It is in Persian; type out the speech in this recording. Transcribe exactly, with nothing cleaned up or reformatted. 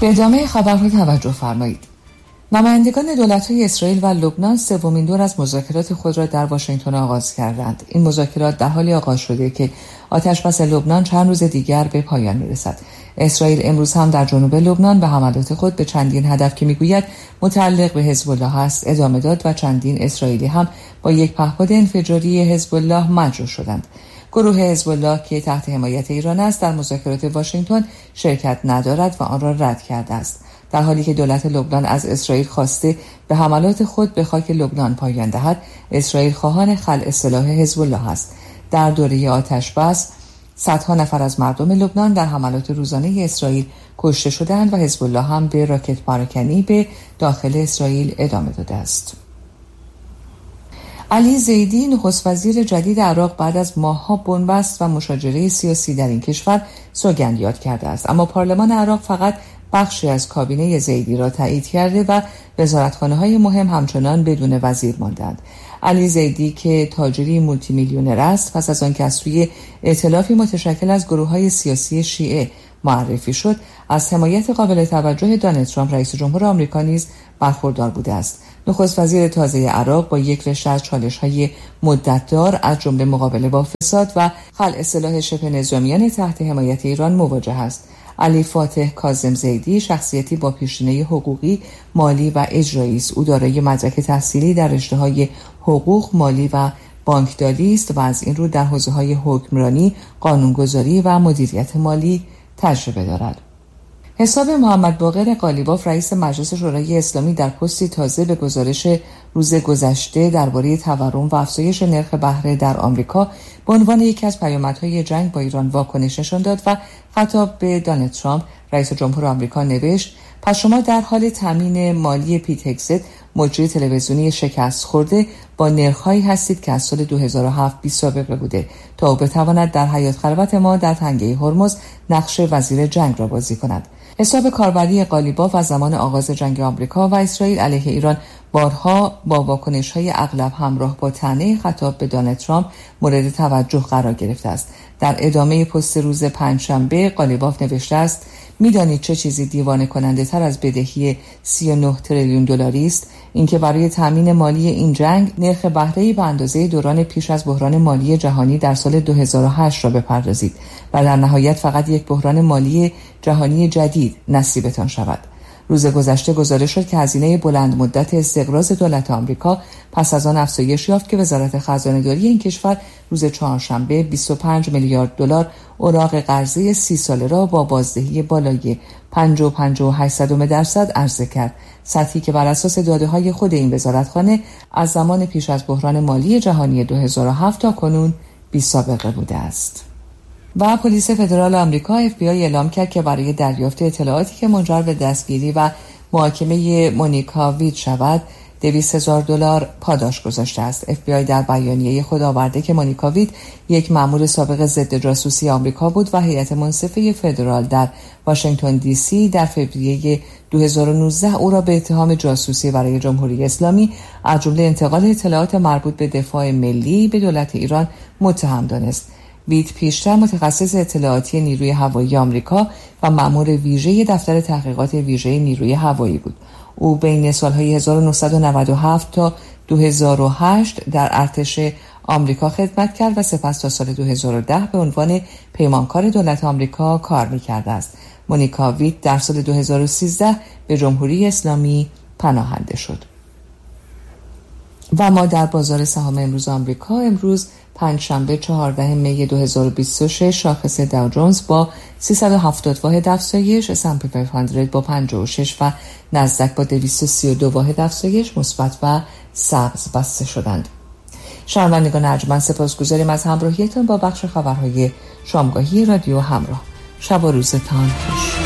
به ادامه خبرها توجه فرمایید. نمایندگان دولت‌های اسرائیل و لبنان سومین دور از مذاکرات خود را در واشنگتن آغاز کردند. این مذاکرات در حالی آغاز شده که آتش‌بس لبنان چند روز دیگر به پایان می‌رسد. اسرائیل امروز هم در جنوب لبنان به حملات خود به چندین هدف که می‌گوید متعلق به حزب الله است ادامه داد و چندین اسرائیلی هم با یک پهپاد انفجاری حزب الله مجروح شدند. گروه حزب الله که تحت حمایت ایران است در مذاکرات واشنگتن شرکت ندارد و آن را رد کرده است، در حالی که دولت لبنان از اسرائیل خواسته به حملات خود به خاک لبنان پایان دهد. اسرائیل خواهان خلع سلاح حزب الله است. در دوره آتش بس صدها نفر از مردم لبنان در حملات روزانه اسرائیل کشته شدند و حزب الله هم به راکت پراکنی به داخل اسرائیل ادامه داده است. علی زیدی نخست وزیر جدید عراق بعد از ماه‌ها بنبست و مشاجره سیاسی در این کشور سوگند یاد کرده است، اما پارلمان عراق فقط بخشی از کابینه زیدی را تایید کرده و وزارتخانه‌های مهم همچنان بدون وزیر ماندند. علی زیدی که تاجری مولتی میلیونر است پس از آنکه از سوی ائتلافی متشکل از گروه‌های سیاسی شیعه معرفی شد، از حمایت قابل توجه دونالد ترامپ رئیس جمهور آمریکا نیز برخوردار بوده است. نخست وزیر تازه عراق با یک رشته از چالش‌های مدت‌دار از جمله مقابله با فساد و خلع سلاح شبه نظامیان تحت حمایت ایران مواجه است. علی فاتح کاظم زیدی شخصیتی با پیشینه حقوقی، مالی و اجرایی است. او دارای مدرک تحصیلی در رشته‌های حقوق، مالی و بانکداری است و از این رو در حوزه‌های حکمرانی، قانونگذاری و مدیریت مالی تجربه دارد. حساب محمد باقر قالیباف رئیس مجلس شورای اسلامی در پستی تازه به گزارش روز گذشته درباره تورم و افزایش نرخ بهره در آمریکا به عنوان یکی از پیامدهای جنگ با ایران واکنش نشان داد و خطاب به دونالد ترامپ رئیس جمهور آمریکا نوشت: پس شما در حال تامین مالی پیت هگزت، مجری تلویزیونی شکست خورده، با نرخ‌هایی هستید که از سال دو هزار و هفت بی سابقه بوده تا او بتواند در حیات خلوت ما در تنگه هرمز نقش وزیر جنگ را بازی کند. حساب کاربری قالیباف از زمان آغاز جنگ آمریکا و اسرائیل علیه ایران بارها با واکنش‌های اغلب همراه با طعنه خطاب به دونالد ترامپ مورد توجه قرار گرفته است. در ادامه پست روز پنجشنبه قالیباف نوشته است: می‌دانید چه چیزی دیوانه کننده تر از بدهی سی و نه تریلیون دلاری است؟ اینکه برای تامین مالی این جنگ نرخ بهره‌ای به اندازه دوران پیش از بحران مالی جهانی در سال دو هزار و هشت را بپردازید و در نهایت فقط یک بحران مالی جهانی جدید نصیبتان شود. روز گذشته گزارش شد که هزینه بلند مدت استقراض دولت آمریکا پس از آن افزایش یافت که وزارت خزانه‌داری این کشور روز چهارشنبه بیست و پنج میلیارد دلار اوراق قرضه سی ساله را با بازدهی بالای پنج و پنج و هشت صدم درصد عرضه کرد، سطحی که بر اساس داده‌های خود این وزارتخانه از زمان پیش از بحران مالی جهانی دو هزار و هفت تا کنون بی سابقه بوده است. و پلیس فدرال آمریکا اف بی آی اعلام کرد که برای دریافت اطلاعاتی که منجر به دستگیری و محاکمه مونیکا وید شود دویست هزار دلار پاداش گذاشته است. اف بی آی در بیانیه خود آورده که مونیکا وید یک مأمور سابق ضد جاسوسی آمریکا بود و هیئت منصفه فدرال در واشنگتن دی سی در فوریه دو هزار و نوزده او را به اتهام جاسوسی برای جمهوری اسلامی از جمله انتقال اطلاعات مربوط به دفاع ملی به دولت ایران متهم دانست. وید پیشتر متخصص اطلاعاتی نیروی هوایی آمریکا و مأمور ویژه دفتر تحقیقات ویژه نیروی هوایی بود. او بین سالهای هزار و نهصد و نود و هفت تا دو هزار و هشت در ارتش آمریکا خدمت کرد و سپس تا سال دو هزار و ده به عنوان پیمانکار دولت آمریکا کار می‌کرده است. مونیکا وید در سال دو هزار و سیزده به جمهوری اسلامی پناهنده شد. و ما در بازار سهام امروز آمریکا امروز پنجشنبه چهاردهم می دو هزار و بیست و شش شاخص داو جونز با سیصد و هفتاد واحد افزایش، اس اند پی پانصد با پنجاه و شش و نزدک با دویست و سی و دو واحد افزایش مثبت و سبز بسته شدند. شنوندگان ارجمند سپاسگزاریم از همراهیتان با بخش خبرهای شامگاهی رادیو همراه. شب و روزتان خوش.